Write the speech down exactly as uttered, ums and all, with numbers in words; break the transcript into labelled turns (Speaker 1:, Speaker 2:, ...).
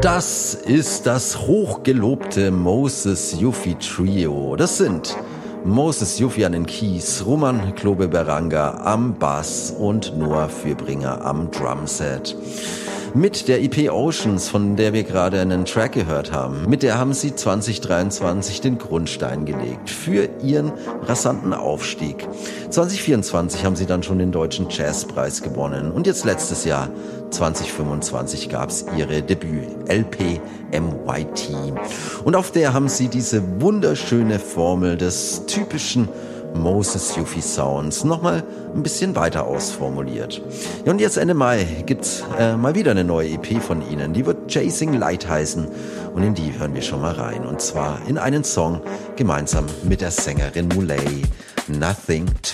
Speaker 1: Das ist das hochgelobte Moses Yuffie Trio. Das sind Moses Yuffie an den Keys, Roman Klobe-Beranga am Bass und Noah Fürbringer am Drumset. Mit der E P Oceans, von der wir gerade einen Track gehört haben, mit der haben sie zwanzig dreiundzwanzig den Grundstein gelegt für ihren rasanten Aufstieg. zwanzig vierundzwanzig haben sie dann schon den Deutschen Jazzpreis gewonnen und jetzt letztes Jahr, zwanzig fünfundzwanzig, gab's ihre Debüt-L P M Y T. Und auf der haben sie diese wunderschöne Formel des typischen Moses Yuffie Sounds nochmal ein bisschen weiter ausformuliert. Ja, und jetzt Ende Mai gibt's äh, mal wieder eine neue E P von ihnen. Die wird Chasing Light heißen und in die hören wir schon mal rein. Und zwar in einen Song gemeinsam mit der Sängerin Muley, Nothing to